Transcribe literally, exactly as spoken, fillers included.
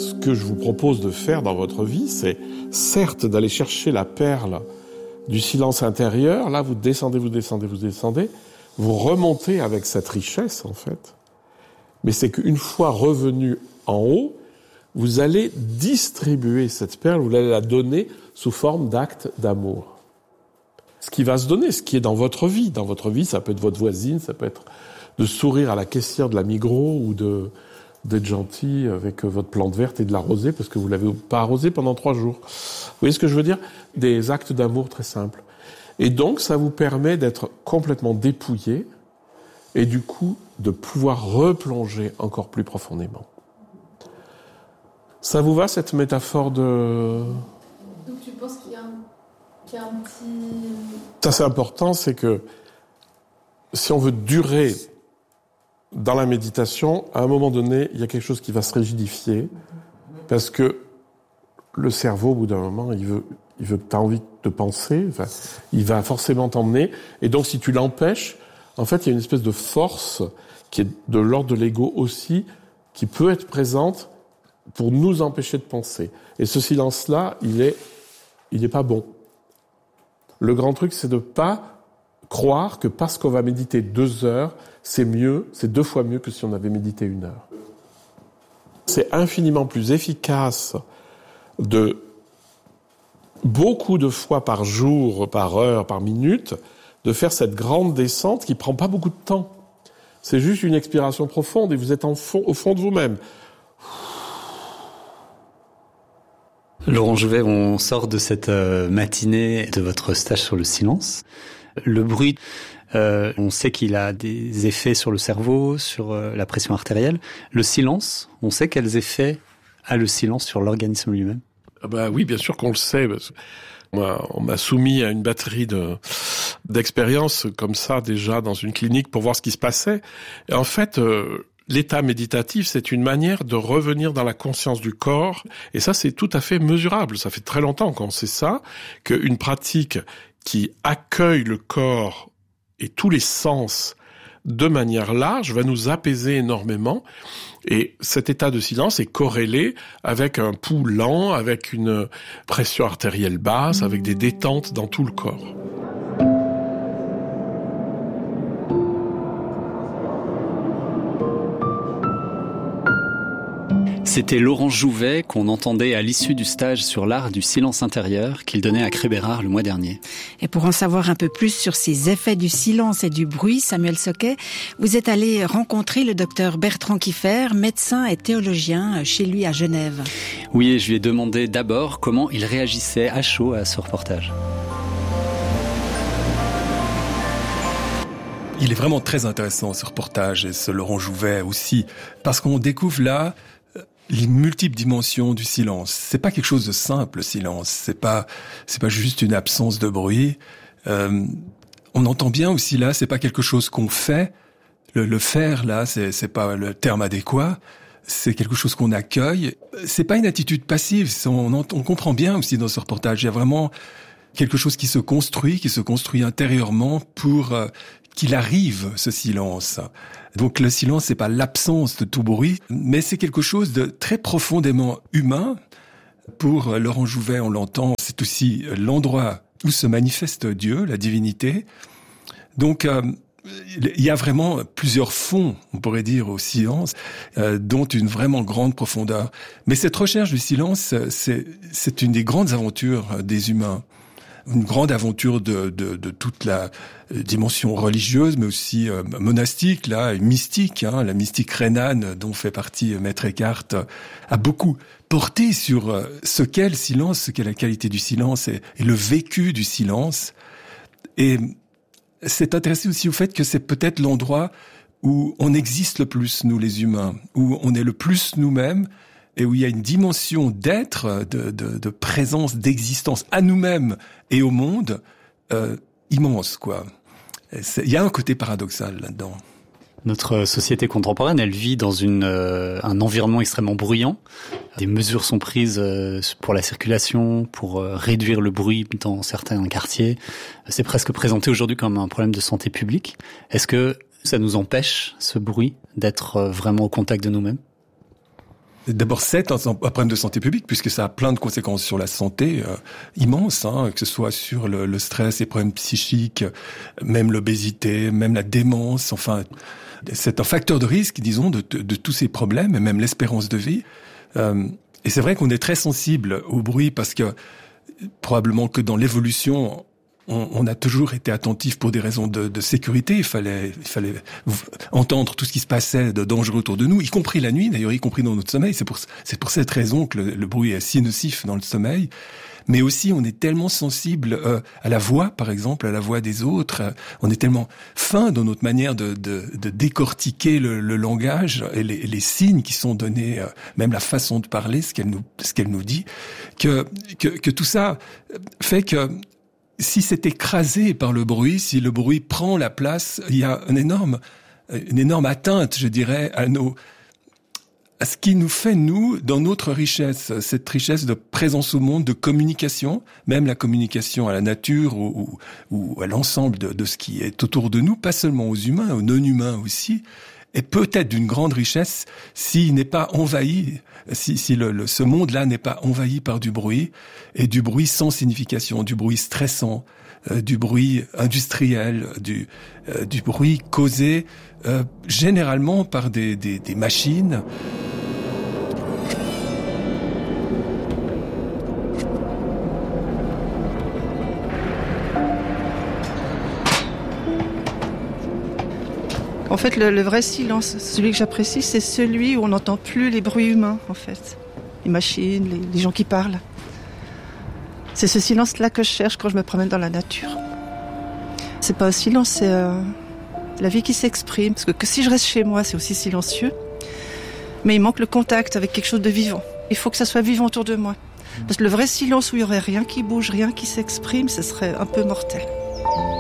Ce que je vous propose de faire dans votre vie, c'est certes d'aller chercher la perle du silence intérieur. Là, vous descendez, vous descendez, vous descendez. Vous remontez avec cette richesse, en fait. Mais c'est qu'une fois revenu en haut, vous allez distribuer cette perle, vous allez la donner sous forme d'acte d'amour. Ce qui va se donner, ce qui est dans votre vie. Dans votre vie, ça peut être votre voisine, ça peut être de sourire à la caissière de la Migros ou de, d'être gentil avec votre plante verte et de l'arroser parce que vous l'avez pas arrosé pendant trois jours. Vous voyez ce que je veux dire? Des actes d'amour très simples. Et donc, ça vous permet d'être complètement dépouillé et du coup, de pouvoir replonger encore plus profondément. Ça vous va, cette métaphore de... Donc tu penses qu'il y a un, qu'il y a un petit... Ça, c'est important, c'est que si on veut durer dans la méditation, à un moment donné, il y a quelque chose qui va se rigidifier parce que le cerveau, au bout d'un moment, il veut, il veut, t'as envie de penser, enfin, il va forcément t'emmener. Et donc, si tu l'empêches, en fait, il y a une espèce de force qui est de l'ordre de l'ego aussi, qui peut être présente pour nous empêcher de penser. Et ce silence-là, il est, il est pas bon. Le grand truc, c'est de pas croire que parce qu'on va méditer deux heures, c'est mieux, c'est deux fois mieux que si on avait médité une heure. C'est infiniment plus efficace de beaucoup de fois par jour, par heure, par minute, de faire cette grande descente qui prend pas beaucoup de temps. C'est juste une expiration profonde et vous êtes en fond, au fond de vous-même. Laurent Jouvet, on sort de cette matinée de votre stage sur le silence. Le bruit, euh, on sait qu'il a des effets sur le cerveau, sur euh, la pression artérielle. Le silence, on sait quels effets a le silence sur l'organisme lui-même? Ah bah oui, bien sûr qu'on le sait. Parce que moi, on m'a soumis à une batterie de d'expériences comme ça déjà dans une clinique pour voir ce qui se passait. Et en fait, euh, l'état méditatif, c'est une manière de revenir dans la conscience du corps. Et ça, c'est tout à fait mesurable. Ça fait très longtemps qu'on sait ça, qu'une pratique qui accueille le corps et tous les sens de manière large va nous apaiser énormément. Et cet état de silence est corrélé avec un pouls lent, avec une pression artérielle basse, avec des détentes dans tout le corps. C'était Laurent Jouvet qu'on entendait à l'issue du stage sur l'art du silence intérieur qu'il donnait à Crébérard le mois dernier. Et pour en savoir un peu plus sur ces effets du silence et du bruit, Samuel Soquet, vous êtes allé rencontrer le docteur Bertrand Kiefer, médecin et théologien chez lui à Genève. Oui, et je lui ai demandé d'abord comment il réagissait à chaud à ce reportage. Il est vraiment très intéressant ce reportage et ce Laurent Jouvet aussi, parce qu'on découvre là les multiples dimensions du silence. C'est pas quelque chose de simple, le silence. C'est pas, c'est pas juste une absence de bruit. Euh, on entend bien aussi là, c'est pas quelque chose qu'on fait. Le, le faire là, c'est, c'est pas le terme adéquat. C'est quelque chose qu'on accueille. C'est pas une attitude passive. On, on, on comprend bien aussi dans ce reportage. Il y a vraiment quelque chose qui se construit, qui se construit intérieurement pour euh, qu'il arrive, ce silence. Donc le silence, c'est pas l'absence de tout bruit, mais c'est quelque chose de très profondément humain. Pour Laurent Jouvet, on l'entend, c'est aussi l'endroit où se manifeste Dieu, la divinité. Donc euh, il y a vraiment plusieurs fonds, on pourrait dire, au silence, euh, dont une vraiment grande profondeur. Mais cette recherche du silence, c'est, c'est une des grandes aventures des humains. Une grande aventure de, de, de toute la dimension religieuse, mais aussi euh, monastique, là, et mystique. Hein, la mystique rhénane, dont fait partie Maître Eckhart, a beaucoup porté sur euh, ce qu'est le silence, ce qu'est la qualité du silence et, et le vécu du silence. Et c'est intéressé aussi au fait que c'est peut-être l'endroit où on existe le plus, nous les humains, où on est le plus nous-mêmes, et où il y a une dimension d'être, de, de, de présence, d'existence à nous-mêmes et au monde euh, immense, quoi. Il y a un côté paradoxal là-dedans. Notre société contemporaine, elle vit dans une, euh, un environnement extrêmement bruyant. Des mesures sont prises euh, pour la circulation, pour euh, réduire le bruit dans certains quartiers. C'est presque présenté aujourd'hui comme un problème de santé publique. Est-ce que ça nous empêche, ce bruit, d'être vraiment au contact de nous-mêmes ? D'abord, c'est un, un problème de santé publique, puisque ça a plein de conséquences sur la santé euh, immenses, hein, que ce soit sur le, le stress, les problèmes psychiques, même l'obésité, même la démence. Enfin, c'est un facteur de risque, disons, de, de, de tous ces problèmes, et même l'espérance de vie. Euh, et c'est vrai qu'on est très sensible au bruit, parce que probablement que dans l'évolution, On, on a toujours été attentif pour des raisons de, de sécurité. Il fallait, il fallait entendre tout ce qui se passait de dangereux autour de nous, y compris la nuit, d'ailleurs, y compris dans notre sommeil. C'est pour, c'est pour cette raison que le, le bruit est si nocif dans le sommeil. Mais aussi, on est tellement sensible euh, à la voix, par exemple, à la voix des autres. Euh, on est tellement fin dans notre manière de, de, de décortiquer le, le langage et les, les signes qui sont donnés, euh, même la façon de parler, ce qu'elle nous, ce qu'elle nous dit, que, que, que tout ça fait que si c'est écrasé par le bruit, si le bruit prend la place, il y a une énorme, une énorme atteinte, je dirais, à nos, à ce qui nous fait, nous, dans notre richesse, cette richesse de présence au monde, de communication, même la communication à la nature ou, ou, ou à l'ensemble de, de ce qui est autour de nous, pas seulement aux humains, aux non-humains aussi, est peut-être d'une grande richesse s'il n'est pas envahi, si, si le, le, ce monde-là n'est pas envahi par du bruit, et du bruit sans signification, du bruit stressant, euh, du bruit industriel, du, euh, du bruit causé euh, généralement par des, des, des machines. En fait, le, le vrai silence, celui que j'apprécie, c'est celui où on n'entend plus les bruits humains, en fait. Les machines, les, les gens qui parlent. C'est ce silence-là que je cherche quand je me promène dans la nature. C'est pas un silence, c'est euh, la vie qui s'exprime. Parce que, que si je reste chez moi, c'est aussi silencieux. Mais il manque le contact avec quelque chose de vivant. Il faut que ça soit vivant autour de moi. Parce que le vrai silence où il y aurait rien qui bouge, rien qui s'exprime, ce serait un peu mortel.